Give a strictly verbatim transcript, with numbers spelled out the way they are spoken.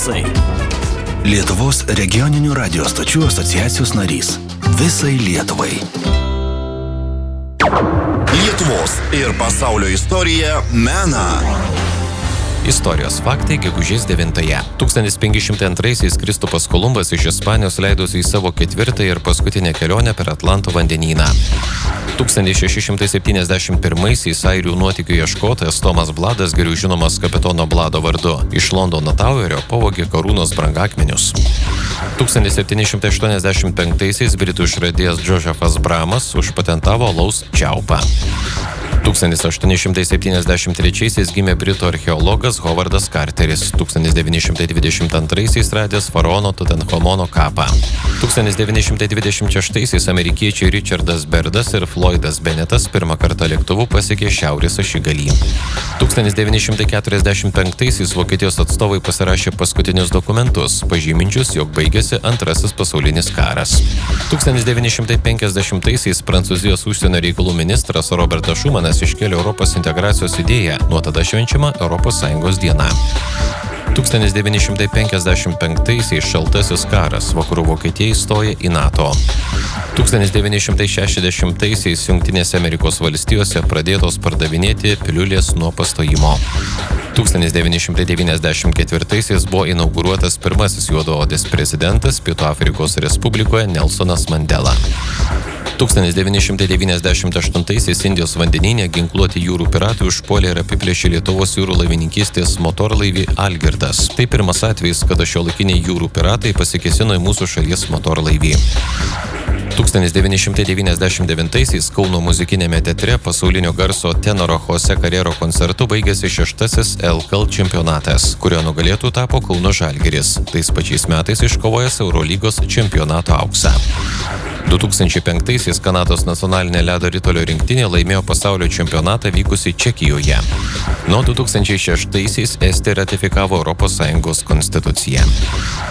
garsai. Lietuvos regioninių radio stočių asociacijos narys. Visai Lietuvai. Lietuvos ir pasaulio istorija mena. Istorijos faktai gegužės devintąją. tūkstantis penki šimtai antraisiais Kristupas Kolumbas iš Ispanijos leidosi į savo ketvirtąją ir paskutinę kelionę per Atlanto vandenyną. tūkstantis šeši šimtai septyniasdešimt pirmaisiais airių nuotykių ieškotojas Tomas Bladas, geriau žinomas kapitono Blado vardu, iš Londono Tauerio pavogė karūnos brangakmenius. tūkstantis septyni šimtai aštuoniasdešimt penktaisiais britų išradėjas Džozefas Bramas užpatentavo alaus čiaupą. tūkstantis aštuoni šimtai septyniasdešimt trečiaisiais gimė britų archeologas Hovardas Carteris, tūkstantis devyni šimtai dvidešimt antraisiais radęs faraono Tutanchamono kapą. tūkstantis devyni šimtai dvidešimt šeštaisiais amerikiečiai Richardas Berdas ir Floydas Bennetas pirmą kartą lėktuvu pasiekė šiaurės ašigalį. tūkstantis devyni šimtai keturiasdešimt penktaisiais Vokietijos atstovai pasirašė paskutinius dokumentus, pažyminčius, jog baigėsi Antrasis pasaulinis karas. tūkstantis devyni šimtai penkiasdešimtaisiais Prancūzijos užsienio reikalų ministras Robertas Šumanas iškėlė Europos integracijos idėją, nuo tada švenčiama Europos Sąjungos diena. tūkstantis devyni šimtai penkiasdešimt penktaisiais Šaltasis karas, vakarų Vokietija įstoja į NATO. tūkstantis devyni šimtai šešiasdešimtaisiais Jungtinėse Amerikos valstijose pradėtos pardavinėti piliulės nuo pastojimo. tūkstantis devyni šimtai devyniasdešimt ketvirtaisiais buvo inauguruotas pirmasis juodaodis prezidentas Pietų Afrikos Respublikoje Nelsonas Mandela. tūkstantis devyni šimtai devyniasdešimt aštuntaisiais Indijos vandenyne ginkluoti jūrų piratai užpuolė ir apiplėšė Lietuvos jūrų laivininkystės motorlaivį Algirdas. Tai pirmas atvejis, kada šiuolaikiniai jūrų piratai pasikėsino į mūsų šalies motorlaivį. tūkstantis devyni šimtai devyniasdešimt devintaisiais Kauno muzikinėme teatre pasaulinio garso tenoro Jose Carrero koncertu baigėsi šeštasis L K L čempionatas, kurio nugalėtų tapo Kauno Žalgiris, tais pačiais metais iškovojęs Eurolygos čempionato auksą. du tūkstančiai penktaisiais Kanados nacionalinė ledo ritulio rinktinė laimėjo pasaulio čempionatą vykusį Čekijoje. Nuo du tūkstančiai šeštaisiais Estija ratifikavo Europos Sąjungos konstituciją.